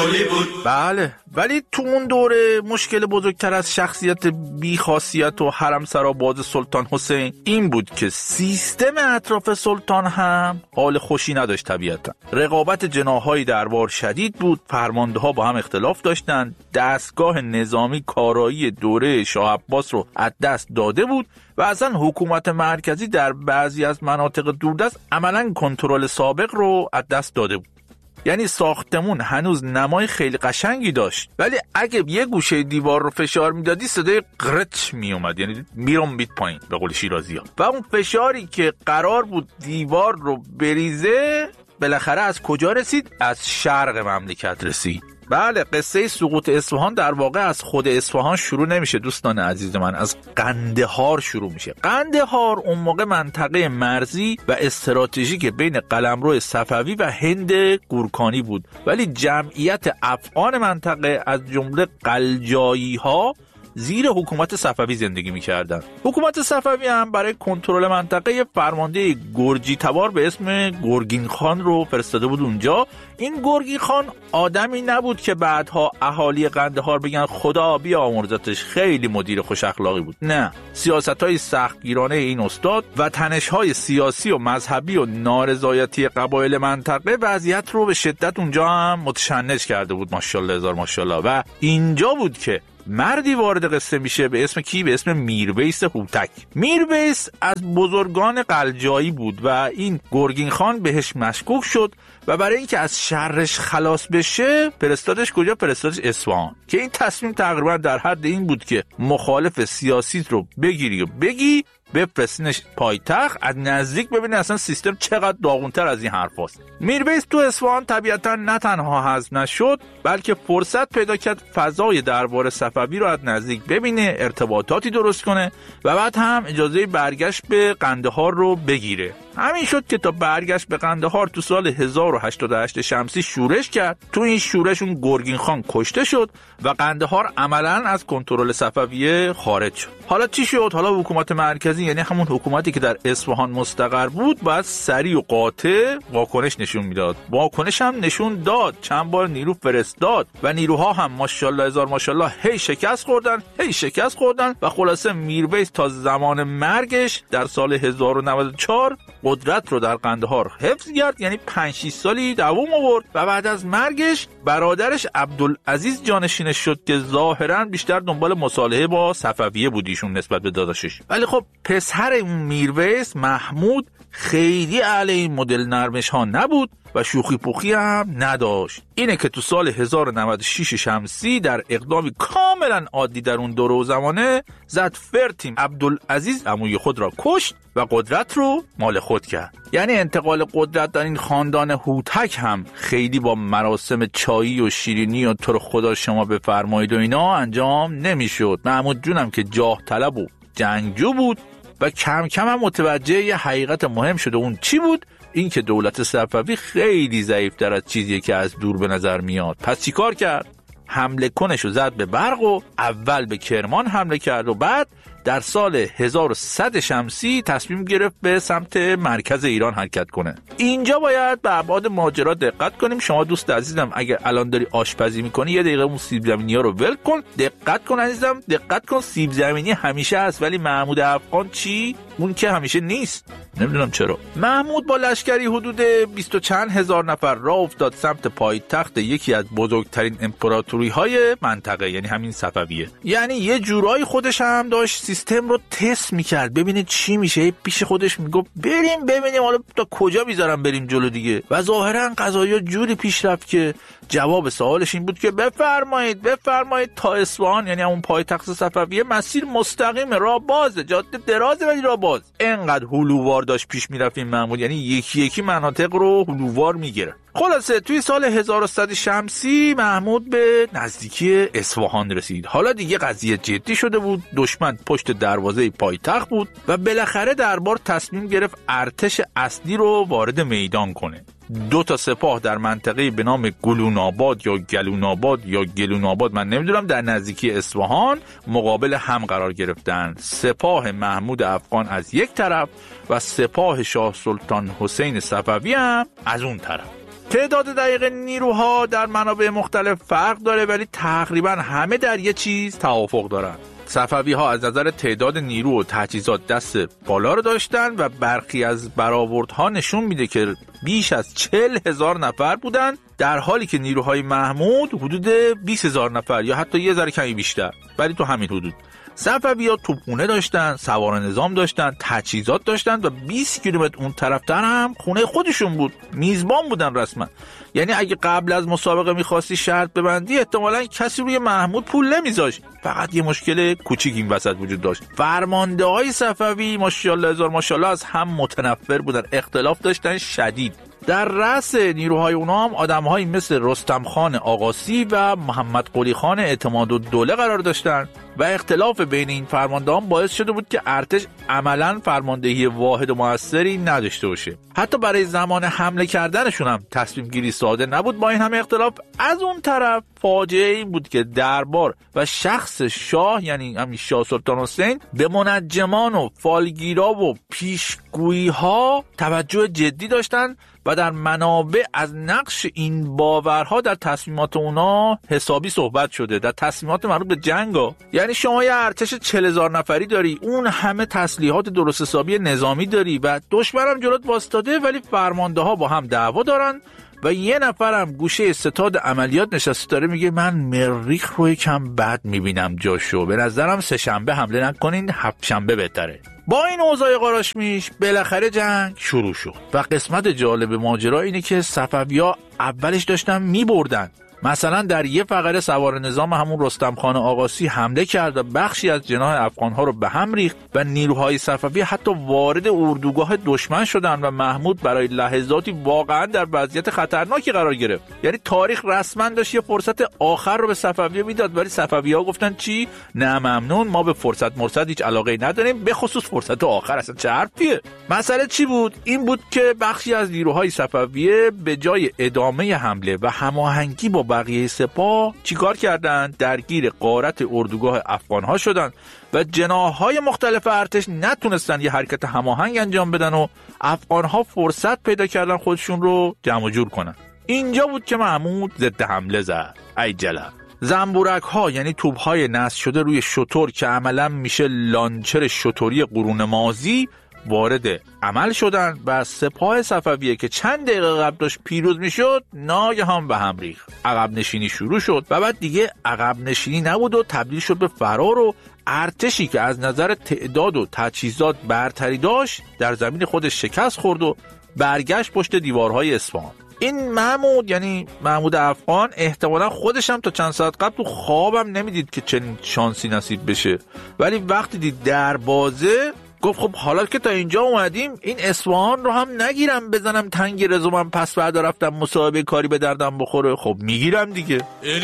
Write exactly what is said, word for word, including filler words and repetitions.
قلی بود. بله، ولی تو اون دوره مشکل بزرگتر از شخصیت بی‌خاصیت و حرمسراباز سلطان حسین این بود که سیستم اطراف سلطان هم حال خوشی نداشت. طبیعتا رقابت جناح‌های دربار شدید بود، فرمانده‌ها با هم اختلاف داشتند، دستگاه نظامی کارایی دوره شاه عباس رو از دست داده بود و اصلا حکومت مرکزی در بعضی از مناطق دوردست عملاً کنترل سابق رو از دست داده بود. یعنی ساختمون هنوز نمای خیلی قشنگی داشت، ولی اگه یه گوشه دیوار رو فشار میدادی صدای قرچ میومد، یعنی میرم بیت پایین به قول شیرازی‌ها. و اون فشاری که قرار بود دیوار رو بریزه بالاخره از کجا رسید؟ از شرق مملکت رسید. بله، قصه سقوط اصفهان در واقع از خود اصفهان شروع نمیشه دوستان عزیز من، از قندهار شروع میشه. قندهار اون موقع منطقه مرزی و استراتژیک بین قلمرو صفوی و هند گورکانی بود، ولی جمعیت افغان منطقه از جمله قلجایی ها زیر حکومت صفوی زندگی می‌کردند. حکومت صفوی هم برای کنترل منطقه فرمانده گرجی تبار به اسم گرگین خان رو فرستاده بود اونجا. این گرگین خان آدمی نبود که بعدها اهالی قندهار بگن خدا بیامرزتش، خیلی مدیر خوش اخلاقی بود. نه، سیاست‌های سختگیرانه این استاد و تنش‌های سیاسی و مذهبی و نارضایتی قبایل منطقه وضعیت رو به شدت اونجا هم متشنج کرده بود. ماشاءالله هزار ماشاءالله. و اینجا بود که مردی وارد قصه میشه به اسم کی؟ به اسم میرویس هوتک. میرویس از بزرگان قلجایی بود و این گرگین خان بهش مشکوک شد و برای اینکه از شرش خلاص بشه فرستادش کجا؟ فرستادش اصفهان، که این تصمیم تقریبا در حد این بود که مخالف سیاسی رو بگیری و بگی بفرستینش پایتخت، از نزدیک ببینی اصلا سیستم چقدر داغونتر از این حرف هست. میرویس تو اصفهان طبیعتا نه تنها حذف نشد، بلکه فرصت پیدا کرد فضای دربار صفوی رو از نزدیک ببینه، ارتباطاتی درست کنه و بعد هم اجازه برگشت به قندهار رو بگیره. همین شد که تا برگشت به قندهار تو سال هزار و هشتاد و هشت شمسی شورش کرد. تو این شورش اون گرگین خان کشته شد و قندهار عملاً از کنترل صفویه خارج شد. حالا چی شد؟ حالا حکومت مرکزی، یعنی همون حکومتی که در اصفهان مستقر بود، باید سریع و قاطع واکنش نشون میداد. واکنش هم نشون داد، چند بار نیرو فرستاد و نیروها هم ماشاءالله هزار ماشاءالله هی شکست خوردن هی شکست خوردن و خلاصه میرویس تا زمان مرگش در سال هزار و نود و چهار قدرت رو در قندهار حفظ کرد، یعنی پنج شش سالی دوام آورد و بعد از مرگش برادرش عبدالعزیز جانشینش شد که ظاهراً بیشتر دنبال مصالحه با صفویه بودیشون نسبت به داداشش. ولی خب پسر اون میرویس محمود خیلی اهل این مدل نرمش ها نبود و شوخی پوخی هم نداشت. اینه که تو سال هزار و نود و شش شمسی در اقدامی کاملا عادی در اون دوره و زمانه زد فرتیم عبدالعزیز عموی خود را کشت و قدرت رو مال خود کرد. یعنی انتقال قدرت در این خاندان هوتک هم خیلی با مراسم چایی و شیرینی و تو رو خدا شما بفرمایید و اینا انجام نمیشد. محمود جونم که جاه طلب و جنگجو بود و کم کم هم متوجه یه حقیقت مهم شده. اون چی بود؟ این که دولت صفوی خیلی ضعیف‌تر از چیزیه که از دور به نظر میاد. پس چی کار کرد؟ حمله کنشو زد به برق و اول به کرمان حمله کرد و بعد در سال هزار و صد شمسی تصمیم گرفت به سمت مرکز ایران حرکت کنه. اینجا باید به ابعاد ماجرا دقت کنیم. شما دوست عزیزم اگه الان داری آشپزی میکنی یه دقیقه اون سیب زمینی ها رو ول کن، دقت کن عزیزم، دقت کن. سیب زمینی همیشه هست ولی محمود افغان چی؟ اون که همیشه نیست. نمیدونم چرا. محمود با لشکری حدود بیست و چند هزار نفر راه افتاد سمت پایتخت یکی از بزرگترین امپراتوری های منطقه، یعنی همین صفویه. یعنی یه جورایی خودش هم داشت سیستم رو تست میکرد ببینه چی میشه. پیش خودش میگفت بریم ببینیم حالا تا کجا میذارم بریم جلو دیگه. و ظاهرا قضایا جوری پیش رفت که جواب سوالش این بود که بفرمایید بفرمایید تا اصفهان، یعنی اون پایتخت صفویه، مسیر مستقیم، راه بازه، جاده درازه ولی راه باز. انقدر هلووار داشت پیش میرفت این محمود، یعنی یکی یکی مناطق رو هلووار میگیره. خلاصه توی سال هزار و صد شمسی محمود به نزدیکی اصفهان رسید. حالا دیگه قضیه جدی شده بود. دشمن پشت دروازه پایتخت بود و بالاخره دربار تصمیم گرفت ارتش اصلی رو وارد میدان کنه. دو تا سپاه در منطقه به نام گلوناباد یا گلوناباد یا گلوناباد، من نمیدونم، در نزدیکی اصفهان مقابل هم قرار گرفتن. سپاه محمود افغان از یک طرف و سپاه شاه سلطان حسین صفوی هم از اون طرف. تعداد دقیق نیروها در منابع مختلف فرق داره، ولی تقریبا همه در یه چیز توافق دارن. صفوی ها از نظر تعداد نیرو و تجهیزات دست بالا رو داشتن و برخی از برآوردها نشون میده که بیش از چهل هزار نفر بودن، در حالی که نیروهای محمود حدود بیست هزار نفر یا حتی یه ذره کمی بیشتر، ولی تو همین حدود. صفوی‌ها توپخونه داشتن، سوار نظام داشتن، تجهیزات داشتن و بیست کیلومتر اون طرفتر هم خونه خودشون بود. میزبان بودن رسما. یعنی اگه قبل از مسابقه می‌خواستی شرط ببندی، احتمالاً کسی روی محمود پول نمیذاشت. فقط یه مشکل کوچیک این وسط وجود داشت. فرمانده‌های صفوی ماشاءالله هزار ماشاءالله از هم متنفر بودن، اختلاف داشتن شدید. در رأس نیروهای اونا هم آدم‌هایی مثل رستم خان آقاسی و محمد قلی خان اعتمادالدوله قرار داشتن و اختلاف بین این فرماندهان باعث شده بود که ارتش عملاً فرماندهی واحد و موثری نداشته باشه. حتی برای زمان حمله کردنشون هم تصمیم گیری ساده نبود. با این همه اختلاف، از اون طرف فاجعه این بود که دربار و شخص شاه، یعنی همین شاه سلطان حسین، به منجمان و فالگیرا و پیشگویی‌ها توجه جدی داشتن و در منابع از نقش این باورها در تصمیمات اونا حسابی صحبت شده، در تصمیمات مربوط به جنگا. یعنی شما یه ارتش چهل هزار نفری داری، اون همه تسلیحات درست حسابی نظامی داری و دشمنم جلوت واسطاده، ولی فرمانده ها با هم دعوا دارن و یه نفرم گوشه ستاد عملیات نشسته داره میگه من مریخ رو یکم بد میبینم جاشو، به نظرم سه شنبه حمله نکنین، هفت شنبه بهتره. با این اوضاع قاراشمیش بالاخره جنگ شروع شد و قسمت جالب ماجرا اینه که صفوی‌ها اولش داشتن میبردن. مثلا در یه فقره سوار نظام همون رستم خان آقاسی حمله کرد و بخشی از جناح افغان‌ها رو به هم ریخت و نیروهای صفوی حتی وارد اردوگاه دشمن شدن و محمود برای لحظاتی واقعا در وضعیت خطرناکی قرار گرفت. یعنی تاریخ رسما داشت یه فرصت آخر رو به صفوی میداد، ولی صفوی‌ها گفتن چی؟ نه ممنون، ما به فرصت مرصد هیچ علاقه‌ای نداریم، به خصوص فرصت آخر. اصلا چه حرفیه؟ مسئله چی بود؟ این بود که بخشی از نیروهای صفوی به جای ادامه حمله و هماهنگی با بقیه سپاه چیکار کردن؟ درگیر غارت اردوگاه افغان‌ها شدن و جناح‌های مختلف ارتش نتونستن یه حرکت هماهنگ انجام بدن و افغان‌ها فرصت پیدا کردن خودشون رو جمع جور کنن. اینجا بود که محمود ضد حمله زد. ای جلب. زنبورک ها یعنی توپ های نصب شده روی شتر که عملا میشه لانچر شتری قرون ماضی وارد عمل شدن و سپاه صفویه که چند دقیقه قبل داشت پیروز میشد ناگهان به هم ریخت. عقب نشینی شروع شد و بعد دیگه عقب نشینی نبود و تبدیل شد به فرار و ارتشی که از نظر تعداد و تجهیزات برتری داشت در زمین خودش شکست خورد و برگشت پشت دیوارهای اصفهان. این محمود یعنی محمود افغان احتمالا خودش هم تا چند ساعت قبل تو خوابم نمیدید که چنین شانسی نصیب بشه، ولی وقتی دید در بازه گفت خب حالا که تا اینجا اومدیم این اصفهان رو هم نگیرم بزنم تنگ رزومم، پس بعد رفتم مصاحبه کاری به دردم بخوره. خب میگیرم دیگه.